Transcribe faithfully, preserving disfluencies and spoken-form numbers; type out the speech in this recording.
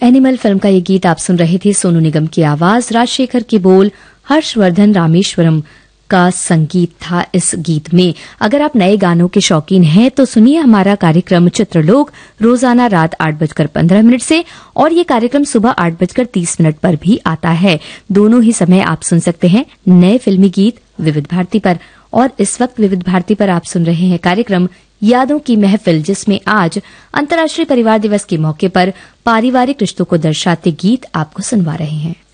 Animal film का ये गीत आप सुन रहे थे। सोनू निगम की आवाज, राजशेखर के बोल, हर्षवर्धन रामेश्वरम का संगीत था इस गीत में। अगर आप नए गानों के शौकीन हैं तो सुनिए हमारा कार्यक्रम चित्रलोक रोजाना रात आठ बजकर पंद्रह मिनट से, और ये कार्यक्रम सुबह आठ बजकर तीस मिनट पर भी आता है। दोनों ही समय आप सुन सकते हैं नए फिल्मी गीत विविध भारती पर। और इस वक्त विविध भारती पर आप सुन रहे हैं कार्यक्रम यादों की महफिल, जिसमें आज अंतर्राष्ट्रीय परिवार दिवस के मौके पर पारिवारिक रिश्तों को दर्शाते गीत आपको सुनवा रहे हैं।